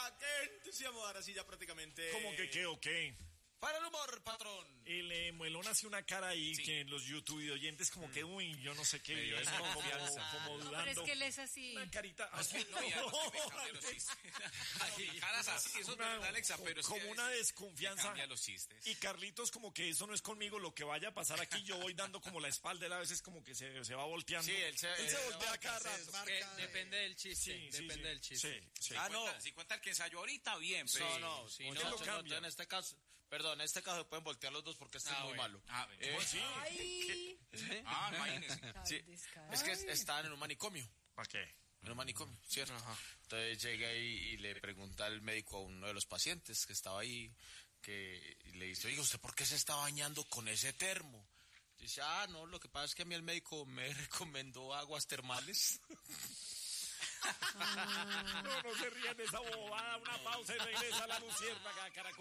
¡Qué entusiasmo! Ahora sí ya prácticamente... ¿Cómo que qué o qué? Para el humor, patrón. El Muelón hace una cara ahí que en los YouTube oyentes como que, uy, yo no sé qué, es como dudando. No, pero es que él es así. Una carita así. No, ya no se me cambian los chistes. Caras así, eso es verdad, Alexa, pero es como que una desconfianza. cambia los chistes. Y Carlitos como que eso no es conmigo, lo que vaya a pasar aquí, yo voy dando como la espalda, él a veces como que se va volteando. Sí, él se voltea cada rato. Depende del chiste. Depende del chiste. Sí. Si cuenta el que ensayó ahorita, bien, pero... No, en este caso, perdón, en este caso pueden voltear los dos porque este es muy malo. Sí. Ay. Imagínese. Sí, es que estaban en un manicomio. ¿Para qué? En un manicomio, ¿cierto? Entonces llega ahí y le pregunta al médico a uno de los pacientes que estaba ahí, y le dice, oiga, ¿usted por qué se está bañando con ese termo? Dice, no, lo que pasa es que a mí el médico me recomendó aguas termales. No se rían de esa bobada, una pausa y regresa la Luciérnaga, Caracol.